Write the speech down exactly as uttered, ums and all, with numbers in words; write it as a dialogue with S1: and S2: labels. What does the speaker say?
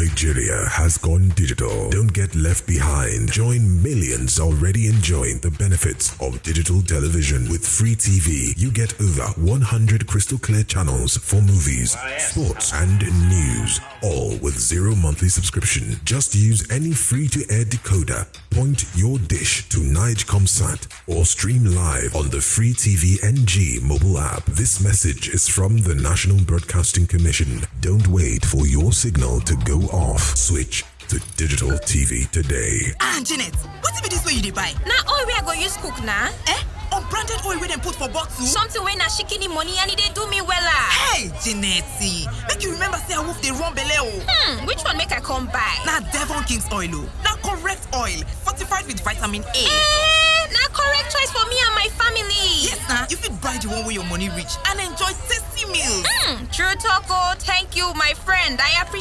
S1: Nigeria has gone digital. Don't get left behind. Join millions already enjoying the benefits of digital television. With Free T V, you get over one hundred crystal clear channels for movies, sports, and news, all with zero monthly subscription. Just use any free-to-air decoder, point your dish to Nigecomsat, or stream live on the Free T V N G mobile app. This message is from the National Broadcasting Commission. Don't wait for your signal to go off. Switch to digital T V today.
S2: Ah, Janet, what be this way you dey buy?
S3: Na oil wey I go use cook na.
S2: Eh? Unbranded oil wey dem put for bottle?
S3: Something wey na shikini money and e dey do me wella.
S2: Hey, Janet, make you remember say I wolf dey run belle o.
S3: Hmm, which one make I come buy?
S2: Na Devon King's oil o. Na correct oil, fortified with vitamin A.
S3: Eh, na correct choice for me and my family.
S2: Yes na, you fit buy the one wey your money reach and enjoy tasty meals.
S3: Hmm, true talk o. Thank you, my friend. I appreciate